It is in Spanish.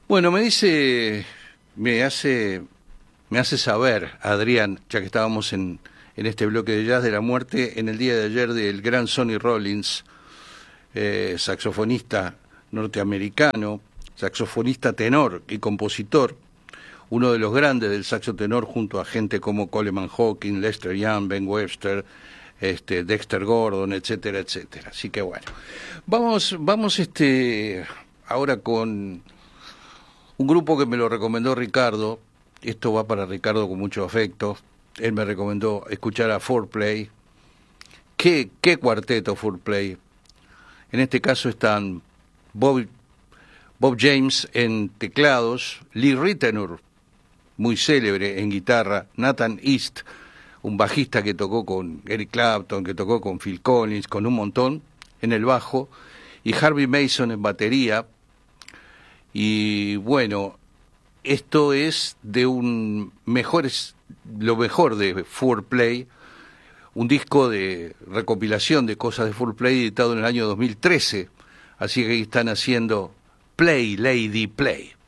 Bueno, me hace saber, Adrián, ya que estábamos en este bloque de jazz, de la muerte en el día de ayer del gran Sonny Rollins, saxofonista norteamericano, saxofonista tenor y compositor, uno de los grandes del saxo tenor, junto a gente como Coleman Hawkins, Lester Young, Ben Webster, Dexter Gordon, etcétera, etcétera. Así que bueno, vamos ahora con un grupo que me lo recomendó Ricardo. Esto va para Ricardo con mucho afecto. Él me recomendó escuchar a 4Play. ¿Qué cuarteto 4Play? En este caso están Bob James en teclados, Lee Ritenour, muy célebre en guitarra, Nathan East, un bajista que tocó con Eric Clapton, que tocó con Phil Collins, con un montón, en el bajo, y Harvey Mason en batería. Y bueno, esto es de lo mejor de 4Play, un disco de recopilación de cosas de 4Play editado en el año 2013, así que ahí están haciendo Play, Lady, Play.